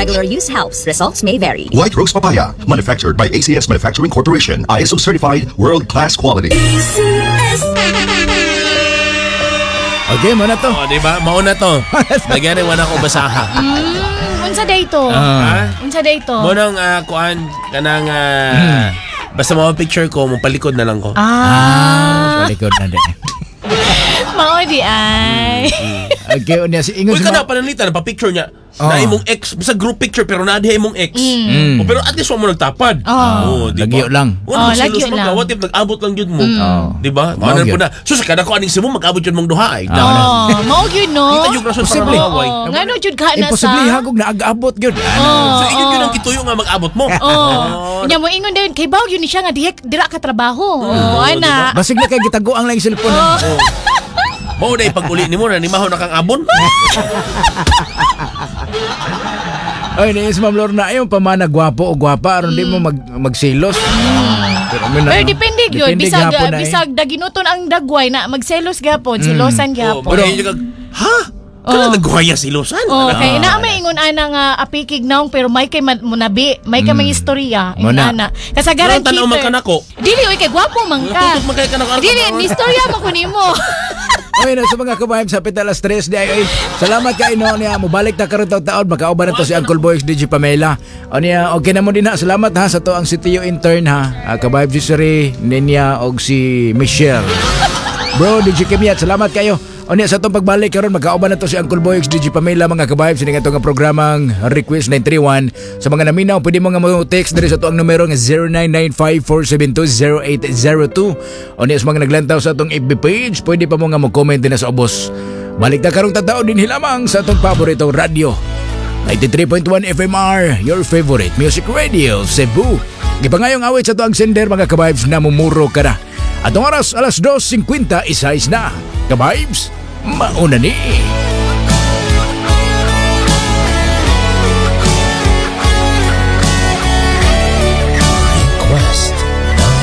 regular use helps. Results may vary. White Rose Papaya, manufactured by ACS Manufacturing Corporation. ISO certified, world-class quality. ACS. Okay, mo na to. Diba? Mauna to. Nagyari wala ko basaha. Unsa day to? Unsa day to? Mo nang kuan kanang basta mo picture ko, mo palikod na lang ko. Sa likod na din. Mao di ay. Okay, unya si Ingon Uy, ka na pananita, pa-picture niya. Na imong ex, basta group picture, pero naadi imong ex. Pero at least mo nagtapad. Lagyo lang. Lagyo lang. What if nag-abot lang yun mo? Diba? Manan po na. Sus, kada ko aning simo, mag-abot yun mong duha. Mao yun, no? Kita yung rason para mawaway. Ngano jud ka na sa... Imposible hagog na ag-abot yun. So, yun ang kituyo nga mag-abot mo. Nya mo ingon din, kay baw yun siya nga, dira ka trabaho. Ana. Basig na kay gitago ang lang yung cellphone. Mao na ipag-uli ni mo na ni maho na kang abon. Ay, ni Ma'am Lorna, yung pamana gwapo o gwapa, aron di mo magselos. Pero depende yun. Bisag daginuton ang dagway na magselos gapon, silosan gapon. Pero ha? Kaya nagwaya silosan? Kaya na may ingon ana nga apikig naong pero may kay munabi, may kay may istorya. Ana. Kasagaran cheater. Tanaw man ka nako. Dili oy kay gwapo man ka. Dili ni istorya mo kunimo. Ay na sa mga kabayan sa Pital alas 3 di ay. Salamat kay no niya mo balik ta karon taon makauban na to si Uncle Boys DJ Pamela. O niya okay na mo din ha. Salamat ha sa to ang CTO intern ha. Kabayab si Siri, Ninya og si Michelle. Bro DJ Kemiat, salamat kayo. O niya sa itong pagbalik karon magkauban na to si Uncle Boy DJ Pamela mga kabayab sa nga itong programang Request 931. Sa mga naminaw pwede mo nga mo text diri sa itong numero nga 0995-472-0802. O niya sa mga naglantaw sa itong FB page pwede pa mo nga mo comment din na sa ubos. Balik na karong tatao din hilamang sa itong paboritong radio 93.1 FMR, your favorite music radio Cebu. Gipangayong awit sa ito ang sender mga kabayabs na mumuro ka na. Atong oras alas 2:50 isayos na. Kabayabs, mauna ni.